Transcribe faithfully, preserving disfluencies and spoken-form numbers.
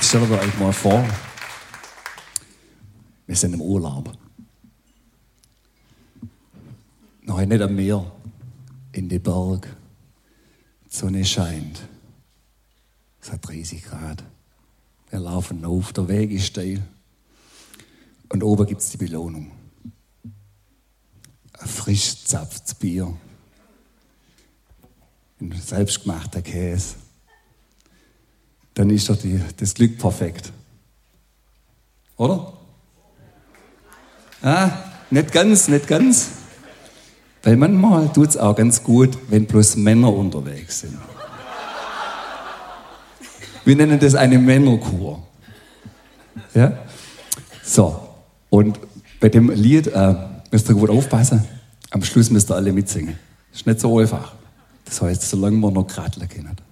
stellt euch mal vor, wir sind im Urlaub. Noch nicht am Meer, in den Berg. Die Sonne scheint. Es hat dreißig Grad. Wir laufen auf, der Weg ist steil. Und oben gibt es die Belohnung. Ein frisch gezapftes Bier. Ein selbstgemachter Käse. Dann ist doch die, das Glück perfekt. Oder? Ah, nicht ganz, nicht ganz. Weil manchmal tut es auch ganz gut, wenn bloß Männer unterwegs sind. Wir nennen das eine Männerkur. Ja? So, und bei dem Lied äh, müsst ihr gut aufpassen. Am Schluss müsst ihr alle mitsingen. Ist nicht so einfach. Das heißt, solange wir noch Kratler kennen.